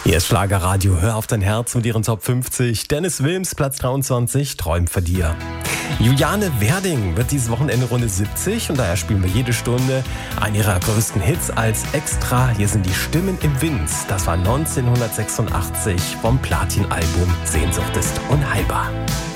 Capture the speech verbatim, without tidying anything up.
Hier ist Schlagerradio, hör auf dein Herz mit ihren Top fünfzig. Dennis Wilms, Platz dreiundzwanzig, träum von dir. Juliane Werding wird dieses Wochenende Runde siebzig und daher spielen wir jede Stunde einen ihrer größten Hits als Extra. Hier sind die Stimmen im Wind. Das war neunzehnhundertsechsundachtzig vom Platin-Album Sehnsucht ist unheilbar.